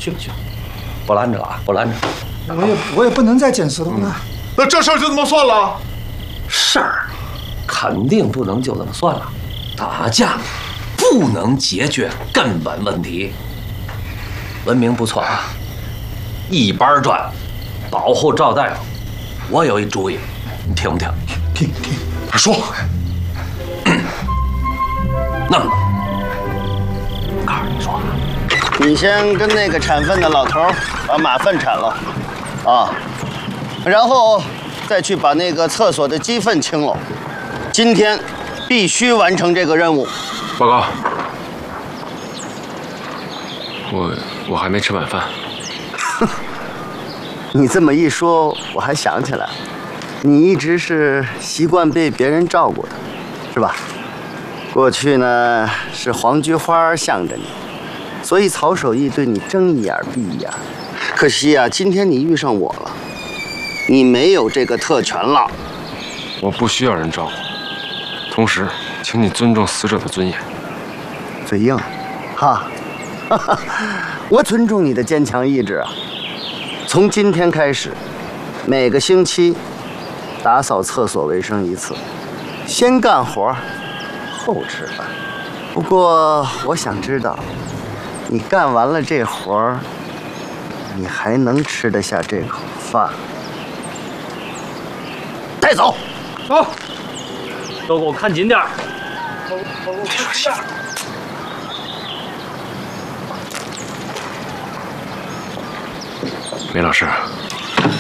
去吧去吧，不拦着啊，不拦着。 我也不能再捡石头了。 那这事儿就这么算了？ 事儿肯定不能就这么算了，打架不能解决根本问题。文明不错啊，一板砖保护赵大夫。我有一主意，你听不听？ 听， 快说。 那么，告诉你说啊， 你先跟那个铲粪的老头把马粪铲了，啊，然后再去把那个厕所的鸡粪清了。今天必须完成这个任务。 报告，我还没吃晚饭。 你这么一说，我还想起来，你一直是习惯被别人照顾的，是吧？过去呢是黄菊花向着你，所以曹守义对你睁一眼闭一眼。可惜啊，今天你遇上我了，你没有这个特权了。 我不需要人照顾，同时，请你尊重死者的尊严。 嘴硬，哈，我尊重你的坚强意志啊。从今天开始，每个星期打扫厕所卫生一次，先干活后吃饭。不过我想知道，你干完了这活儿，你还能吃得下这口饭？带走。 走，都给我看紧点儿。 你说媳妇。梅老师，